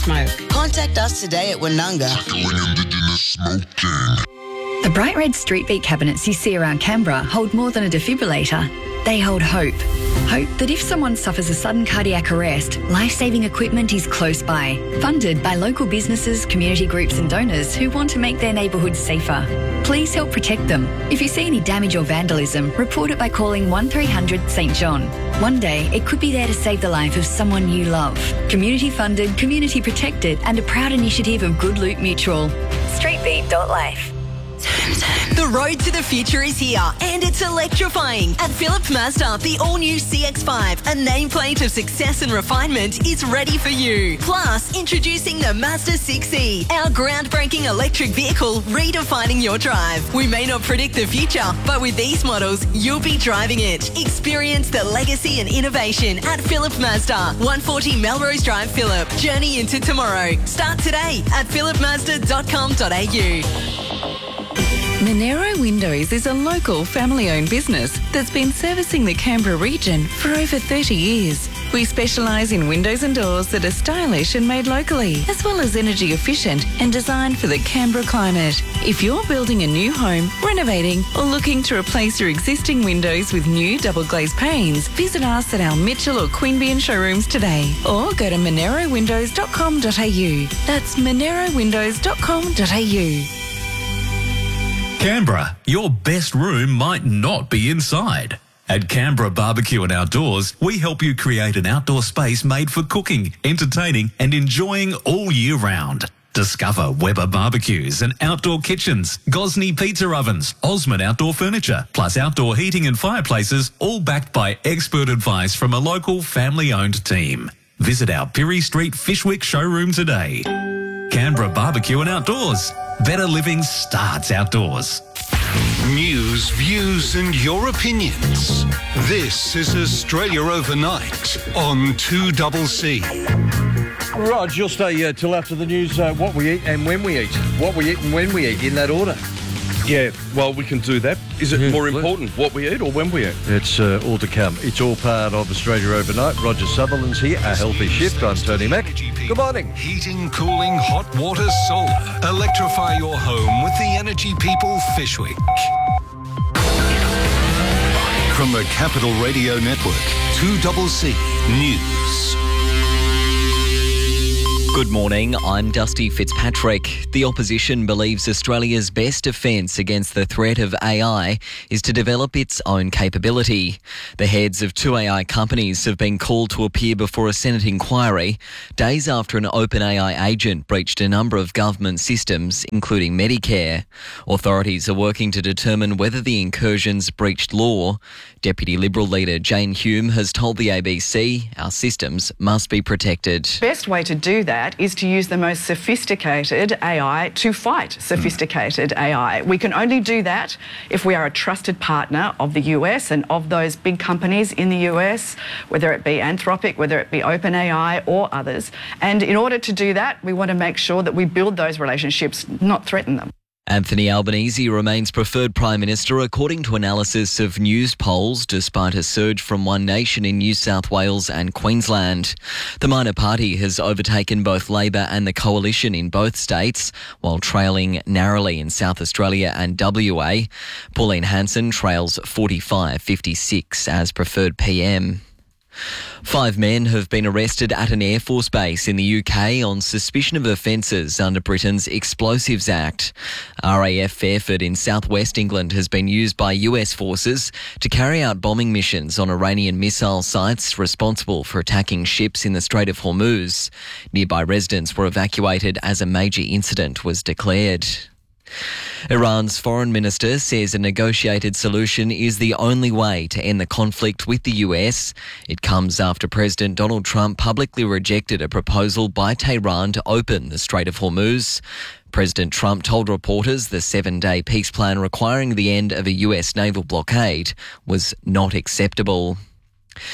smoke. Contact us today at Woonunga. The bright red street beat cabinets you see around Canberra hold more than a defibrillator. They hold hope. Hope that if someone suffers a sudden cardiac arrest, life-saving equipment is close by. Funded by local businesses, community groups and donors who want to make their neighbourhoods safer. Please help protect them. If you see any damage or vandalism, report it by calling 1300 St John. One day, it could be there to save the life of someone you love. Community funded, community protected and a proud initiative of Good Loop Mutual. Streetbeat.life. The road to the future is here and it's electrifying. At Phillips Mazda, the all-new CX-5, a nameplate of success and refinement, is ready for you. Plus, introducing the Mazda 6e, our groundbreaking electric vehicle redefining your drive. We may not predict the future, but with these models, you'll be driving it. Experience the legacy and innovation at Phillips Mazda, 140 Melrose Drive, Phillip. Journey into tomorrow. Start today at phillipmazda.com.au. Monero Windows is a local family-owned business that's been servicing the Canberra region for over 30 years. We specialise in windows and doors that are stylish and made locally, as well as energy efficient and designed for the Canberra climate. If you're building a new home, renovating or looking to replace your existing windows with new double glazed panes, visit us at our Mitchell or Queanbeyan showrooms today or go to monerowindows.com.au. That's monerowindows.com.au. Canberra, your best room might not be inside. At Canberra Barbecue and Outdoors, we help you create an outdoor space made for cooking, entertaining and enjoying all year round. Discover Weber barbecues and outdoor kitchens, Gosney pizza ovens, Osmond outdoor furniture, plus outdoor heating and fireplaces, all backed by expert advice from a local family-owned team. Visit our Pirie Street Fishwick showroom today. Canberra Barbecue and Outdoors. Better living starts outdoors. News, views and your opinions. This is Australia Overnight on 2CC. Rog, you'll stay till after the news, what we eat and when we eat. What we eat and when we eat, in that order. Yeah, well, we can do that. Is it more important what we eat or when we eat? It's all to come. It's all part of Australia Overnight. Roger Sutherland's here, A Healthy Shift. I'm Tony Mack. Good morning. Heating, cooling, hot water, solar. Electrify your home with the Energy People Fishwick. From the Capital Radio Network, 2CC News. Good morning, I'm Dusty Fitzpatrick. The opposition believes Australia's best defence against the threat of AI is to develop its own capability. The heads of two AI companies have been called to appear before a Senate inquiry days after an OpenAI agent breached a number of government systems, including Medicare. Authorities are working to determine whether the incursions breached law. Deputy Liberal leader Jane Hume has told the ABC our systems must be protected. The best way to do that is to use the most sophisticated AI to fight sophisticated AI. We can only do that if we are a trusted partner of the US and of those big companies in the US, whether it be Anthropic, whether it be OpenAI or others. And in order to do that, we want to make sure that we build those relationships, not threaten them. Anthony Albanese remains preferred Prime Minister according to analysis of news polls, despite a surge from One Nation in New South Wales and Queensland. The minor party has overtaken both Labor and the Coalition in both states, while trailing narrowly in South Australia and WA. Pauline Hanson trails 45-56 as preferred PM. 5 men have been arrested at an Air Force base in the UK on suspicion of offences under Britain's Explosives Act. RAF Fairford in southwest England has been used by US forces to carry out bombing missions on Iranian missile sites responsible for attacking ships in the Strait of Hormuz. Nearby residents were evacuated as a major incident was declared. Iran's foreign minister says a negotiated solution is the only way to end the conflict with the US. It comes after President Donald Trump publicly rejected a proposal by Tehran to open the Strait of Hormuz. President Trump told reporters the 7-day peace plan requiring the end of a US naval blockade was not acceptable.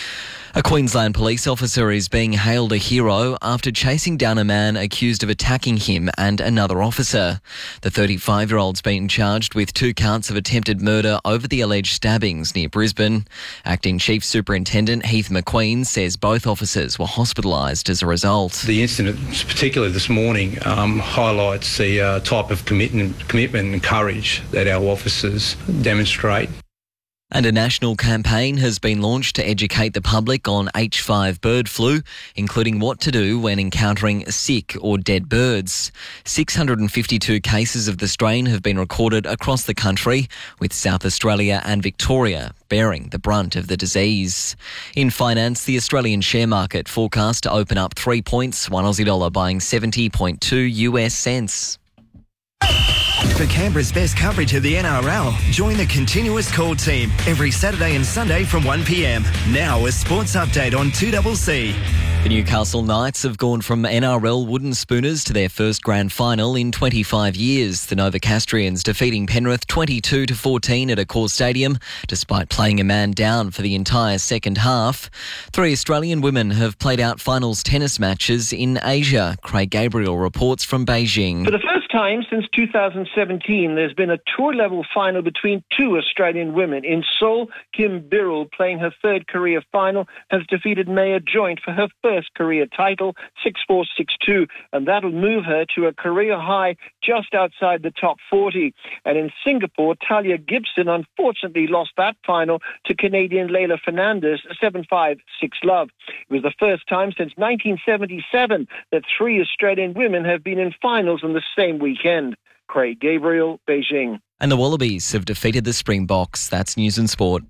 A Queensland police officer is being hailed a hero after chasing down a man accused of attacking him and another officer. The 35-year-old's been charged with 2 counts of attempted murder over the alleged stabbings near Brisbane. Acting Chief Superintendent Heath McQueen says both officers were hospitalised as a result. The incident, particularly this morning, highlights the type of commitment and courage that our officers demonstrate. And a national campaign has been launched to educate the public on H5 bird flu, including what to do when encountering sick or dead birds. 652 cases of the strain have been recorded across the country, with South Australia and Victoria bearing the brunt of the disease. In finance, the Australian share market forecast to open up 3 points, one Aussie dollar buying 70.2 US cents. For Canberra's best coverage of the NRL, join the Continuous Call team every Saturday and Sunday from 1 p.m. Now a sports update on 2CC. The Newcastle Knights have gone from NRL wooden spooners to their first grand final in 25 years. The Novocastrians defeating Penrith 22-14 at Accor Stadium, despite playing a man down for the entire second half. 3 Australian women have played out finals tennis matches in Asia. Craig Gabriel reports from Beijing. For the first time since 2017, there's been a tour-level final between 2 Australian women. In Seoul, Kim Birrell, playing her 3rd career final, has defeated Maya Joint for her first career title, 6-4, 6-2, and that'll move her to a career high just outside the top 40. And in Singapore, Talia Gibson unfortunately lost that final to Canadian Leylah Fernandez, 7-5, 6-love. It was the first time since 1977 that 3 Australian women have been in finals on the same weekend. Craig Gabriel, Beijing. And the Wallabies have defeated the Springboks. That's News and Sport.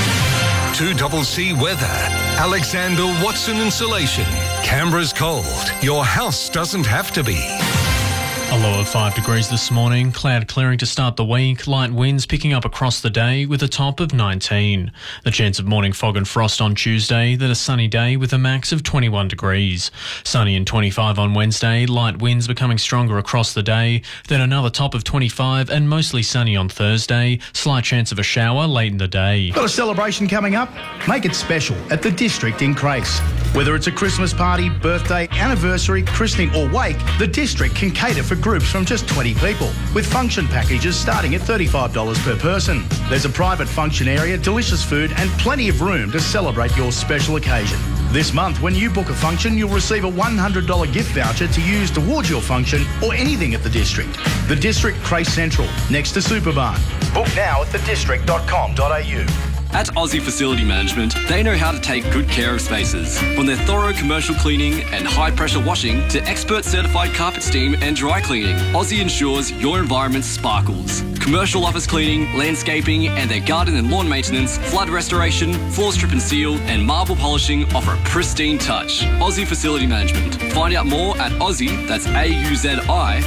2CC weather. Alexander Watson Insulation. Canberra's cold. Your house doesn't have to be. A low of 5 degrees this morning, cloud clearing to start the week, light winds picking up across the day with a top of 19. The chance of morning fog and frost on Tuesday, then a sunny day with a max of 21 degrees. Sunny and 25 on Wednesday, light winds becoming stronger across the day, then another top of 25 and mostly sunny on Thursday, slight chance of a shower late in the day. Got a celebration coming up? Make it special at the District in Crace. Whether it's a Christmas party, birthday, anniversary, christening or wake, the District can cater for groups from just 20 people, with function packages starting at $35 per person. There's a private function area, delicious food and plenty of room to celebrate your special occasion. This month, when you book a function, you'll receive a $100 gift voucher to use towards your function or anything at the District. The District, Crace Central, next to Superbarn. Book now at thedistrict.com.au. At Aussie Facility Management, they know how to take good care of spaces. From their thorough commercial cleaning and high-pressure washing to expert certified carpet steam and dry cleaning, Aussie ensures your environment sparkles. Commercial office cleaning, landscaping, and their garden and lawn maintenance, flood restoration, floor strip and seal, and marble polishing offer a pristine touch. Aussie Facility Management. Find out more at Aussie, that's AUZI,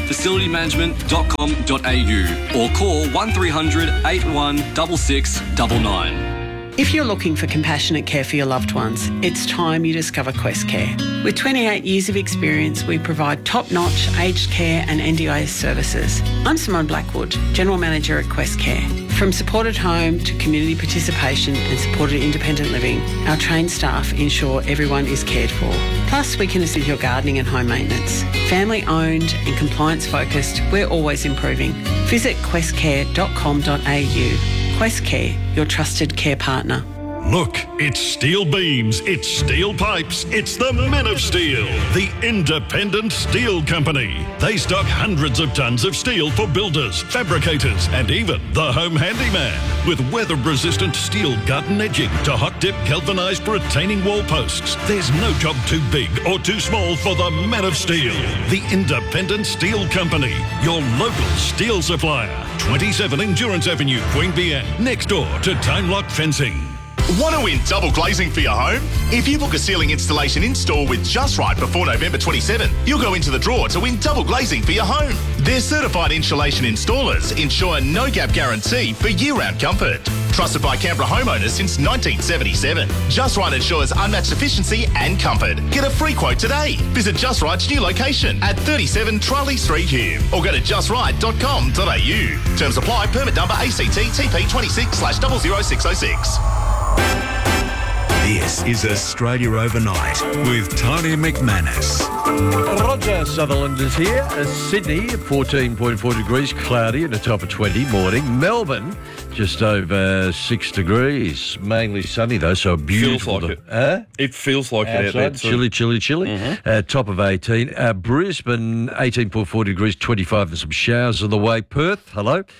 facilitymanagement.com.au or call 1300 81 6699. If you're looking for compassionate care for your loved ones, it's time you discover Quest Care. With 28 years of experience, we provide top-notch aged care and NDIS services. I'm Simone Blackwood, General Manager at Quest Care. From supported home to community participation and supported independent living, our trained staff ensure everyone is cared for. Plus, we can assist your gardening and home maintenance. Family-owned and compliance-focused, we're always improving. Visit questcare.com.au. Quest Care, your trusted care partner. Look, it's steel beams, it's steel pipes, it's the Men of Steel, the independent steel company. They stock hundreds of tons of steel for builders, fabricators, and even the home handyman. With weather-resistant steel garden edging to hot-dip galvanized retaining wall posts, there's no job too big or too small for the Men of Steel, the independent steel company, your local steel supplier. 27 Endurance Avenue, Queanbeyan, next door to Time Lock Fencing. Want to win double glazing for your home? If you book a ceiling installation in-store with Just Right before November 27, you'll go into the draw to win double glazing for your home. Their certified insulation installers ensure a no-gap guarantee for year-round comfort. Trusted by Canberra homeowners since 1977. Just Right ensures unmatched efficiency and comfort. Get a free quote today. Visit Just Right's new location at 37 Trolley Street here or go to justright.com.au. Terms apply. Permit number ACT TP 26/00606. This is Australia Overnight with Tony McManus. Roger Sutherland is here. Sydney, 14.4 degrees, cloudy at the top of 20 morning. Melbourne, just over 6 degrees. Mainly sunny, though, so beautiful. Feels like it. It feels like it out there too. Chilly. Mm-hmm. Top of 18. Brisbane, 18.4 degrees, 25 and some showers on the way. Perth,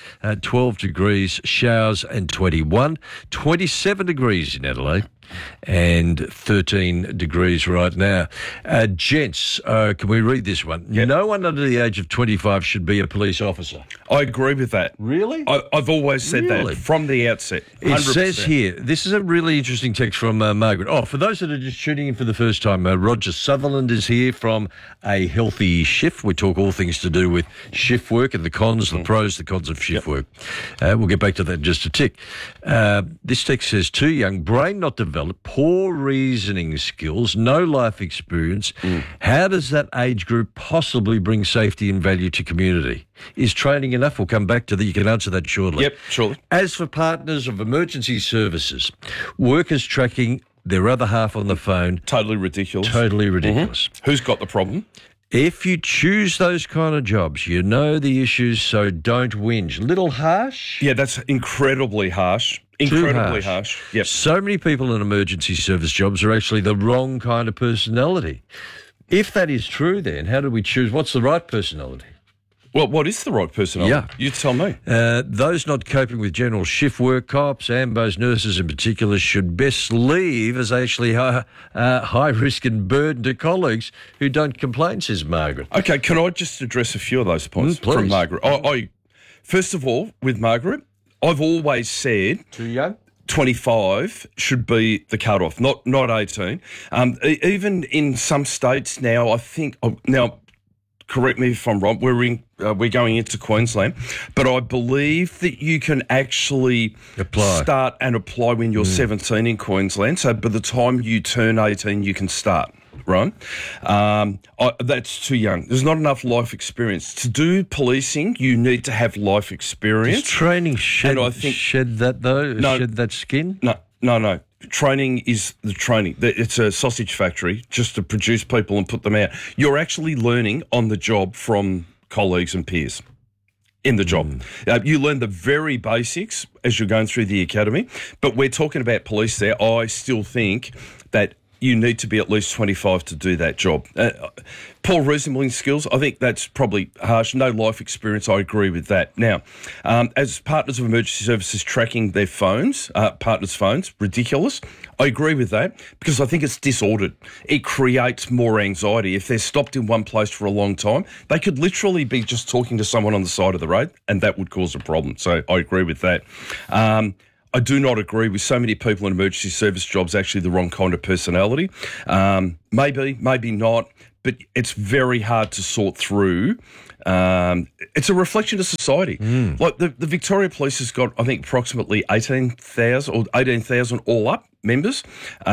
12 degrees, showers and 21. 27 degrees in Adelaide. And 13 degrees right now. Gents, can we read this one? Yep. No one under the age of 25 should be a police officer. I agree with that. Really? I've always said that from the outset. 100%. It says here, this is a really interesting text from Margaret. For those that are just tuning in for the first time, Roger Sutherland is here from A Healthy Shift. We talk all things to do with shift work and the cons, the pros, the cons of shift work. We'll get back to that in just a tick. This text says, too young, brain not developed, poor reasoning skills, no life experience. How does that age group possibly bring safety and value to community? Is training enough? We'll come back to that. You can answer that shortly. Yep, surely. As for partners of emergency services, workers tracking their other half on the phone. Totally ridiculous. Mm-hmm. Who's got the problem? If you choose those kind of jobs, you know the issues, so don't whinge. Little harsh? Yeah, that's incredibly harsh. Incredibly harsh. Yep. So many people in emergency service jobs are actually the wrong kind of personality. If that is true, then how do we choose? What's the right personality? Well, what is the right personality? Yeah. You tell me. Those not coping with general shift work, cops, AMBOs, nurses in particular, should best leave as actually high risk and burden to colleagues who don't complain, says Margaret. Okay, can I just address a few of those points from Margaret? First of all, with Margaret, I've always said... Too young? 25 should be the cutoff, not 18. Even in some states now, I think... Now, correct me if I'm wrong, we're going into Queensland, but I believe that you can actually start and apply when you're 17 in Queensland. So by the time you turn 18, you can start. Right? That's too young. There's not enough life experience. To do policing, you need to have life experience. Does training shed that, though? No, shed that skin? No. Training is the training. It's a sausage factory just to produce people and put them out. You're actually learning on the job from colleagues and peers in the job. You learn the very basics as you're going through the academy, but we're talking about police there. I still think that you need to be at least 25 to do that job. Poor reasoning skills, I think that's probably harsh. No life experience, I agree with that. Now, as partners of emergency services tracking their phones, partners' phones, ridiculous. I agree with that because I think it's disordered. It creates more anxiety. If they're stopped in one place for a long time, they could literally be just talking to someone on the side of the road and that would cause a problem. So I agree with that. I do not agree with so many people in emergency service jobs actually the wrong kind of personality. Maybe not, but it's very hard to sort through. It's a reflection of society. Like the Victoria Police has got, I think, approximately 18,000 or 18,000 all up members.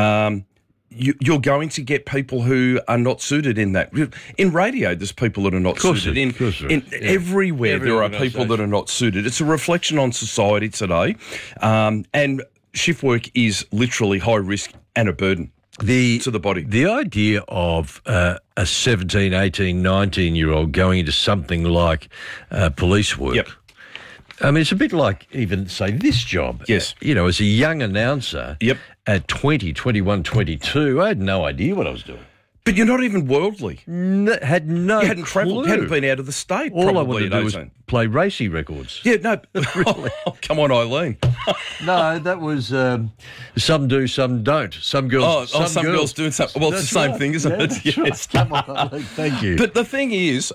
You're going to get people who are not suited in that. In radio, there's people that are not suited. Everywhere there are people that are not suited. It's a reflection on society today. And shift work is literally high risk and a burden to the body. The idea of a 17, 18, 19-year-old going into something like police work. Yep. I mean, it's a bit like even, say, this job. Yes. As a young announcer at 20, 21, 22, I had no idea what I was doing. But you're not even worldly. Had no You hadn't travelled, you hadn't been out of the state. All I probably wanted to do was play racy records. Yeah, no. Really? Come on, Eileen. No, that was some do, some don't. Some girls. Some girls doing something. Well, it's the same thing, isn't it? Yes. Come on, Eileen. Thank you. But the thing is,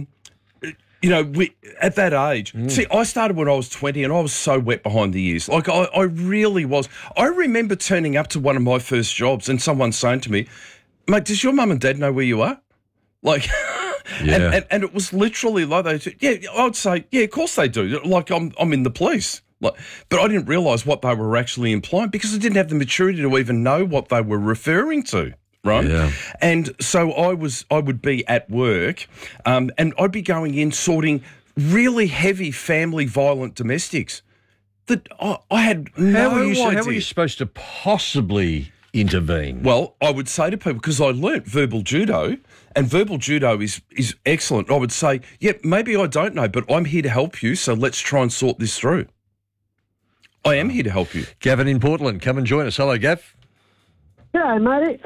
we at that age. See, I started when I was 20 and I was so wet behind the ears. Like, I really was. I remember turning up to one of my first jobs and someone saying to me, mate, does your mum and dad know where you are? Like, and it was literally like they said, I would say, of course they do. Like, I'm in the police. Like, but I didn't realise what they were actually implying because I didn't have the maturity to even know what they were referring to. Right. Yeah. And so I would be at work, and I'd be going in sorting really heavy family violent domestics that I had no idea. How were you supposed to possibly intervene? Well, I would say to people, because I learnt verbal judo, and verbal judo is excellent. I would say, maybe I don't know, but I'm here to help you, so let's try and sort this through. I am here to help you. Gavin in Portland, come and join us. Hello, Gav. Yeah, mate.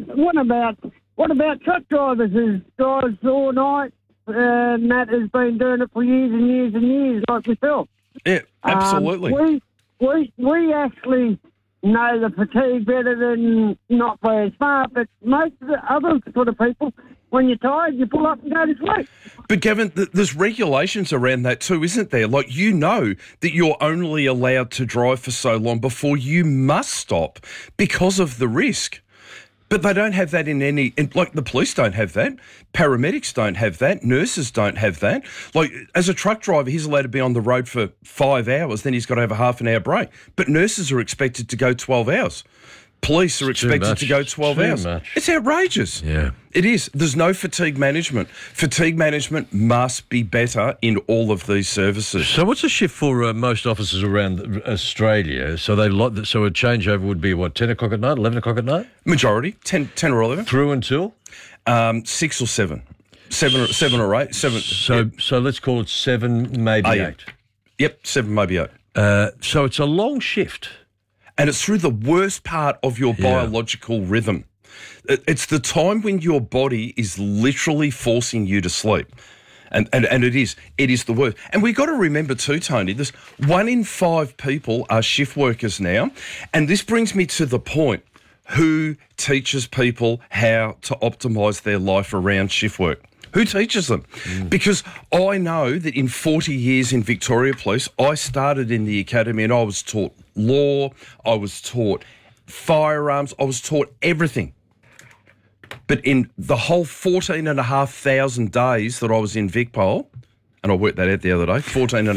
What about truck drivers who drives all night? Matt has been doing it for years and years and years, like myself. Yeah, absolutely. We actually know the fatigue better than not very smart, but most of the other sort of people, when you're tired, you pull up and go to sleep. But Gavin, there's regulations around that too, isn't there? Like, you know that you're only allowed to drive for so long before you must stop because of the risk. But they don't have that like the police don't have that, paramedics don't have that, nurses don't have that. Like, as a truck driver, he's allowed to be on the road for 5 hours, then he's got to have a half an hour break. But nurses are expected to go 12 hours. Police are expected to go 12 hours. It's outrageous. Yeah. It is. There's no fatigue management. Fatigue management must be better in all of these services. So what's a shift for most officers around Australia? So a changeover would be, 10 o'clock at night, 11 o'clock at night? Majority, 10 or 11. Through until? 6 or 7. 7 or 8. 7. So let's call it 7, maybe 8. Yep, 7, maybe 8. So it's a long shift. And it's through the worst part of your biological rhythm. It's the time when your body is literally forcing you to sleep. And it is the worst. And we've got to remember too, Tony, there's 1 in 5 people are shift workers now. And this brings me to the point, who teaches people how to optimise their life around shift work? Who teaches them? Because I know that in 40 years in Victoria Police, I started in the academy and I was taught law, I was taught firearms, I was taught everything. But in the whole 14,500 days that I was in VicPol, and I worked that out the other day,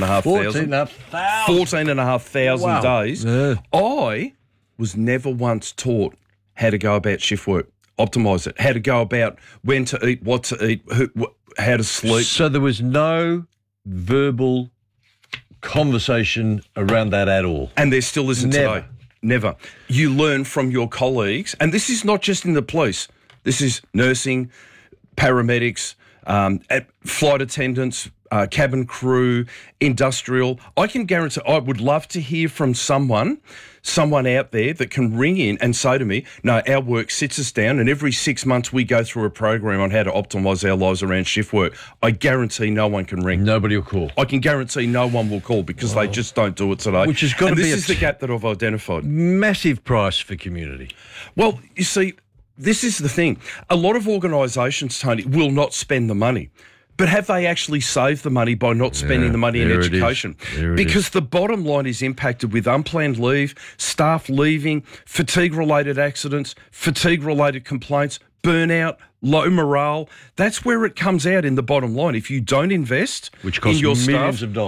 14,500 days, I was never once taught how to go about shift work. Optimise it, how to go about when to eat, what to eat, how to sleep. So there was no verbal conversation around that at all? And there still isn't today. Never. You learn from your colleagues, and this is not just in the police. This is nursing, paramedics, flight attendants, cabin crew, industrial. I can guarantee, I would love to hear from someone out there that can ring in and say to me, no, our work sits us down and every 6 months we go through a program on how to optimise our lives around shift work. I guarantee no one can ring. Nobody will call. I can guarantee no one will call because they just don't do it today. Which has got to be this is the gap that I've identified. Massive price for community. Well, you see, this is the thing. A lot of organisations, Tony, will not spend the money. But have they actually saved the money by not spending the money in education? Because the bottom line is impacted with unplanned leave, staff leaving, fatigue-related accidents, fatigue-related complaints, burnout, low morale. That's where it comes out in the bottom line. If you don't invest in your staff, millions of dollars.